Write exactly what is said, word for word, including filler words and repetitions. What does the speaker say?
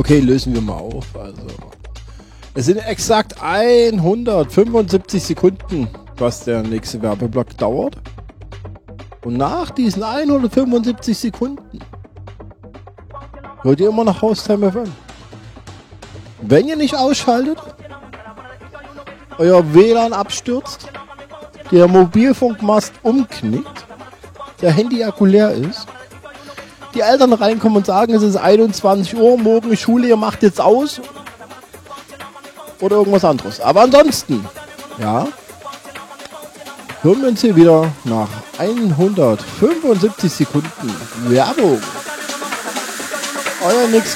Okay, lösen wir mal auf. Also, es sind exakt hundertfünfundsiebzig Sekunden, was der nächste Werbeblock dauert. Und nach diesen hundertfünfundsiebzig Sekunden hört ihr immer noch Haustime F M. Wenn ihr nicht ausschaltet, euer W L A N abstürzt, der Mobilfunkmast umknickt, der Handy-Akku leer ist, die Eltern reinkommen und sagen, es ist einundzwanzig Uhr, morgen ist Schule, ihr macht jetzt aus oder irgendwas anderes. Aber ansonsten, ja, hören wir uns hier wieder nach hundertfünfundsiebzig Sekunden Werbung. Euer Nix